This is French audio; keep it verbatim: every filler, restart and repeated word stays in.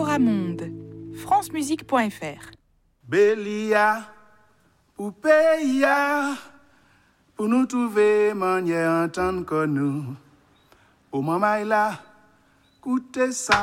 Amounde, francemusique point f r. Bélia, pour payer, pour nous trouver manière entendre que nous. Au moment là, écoutez ça.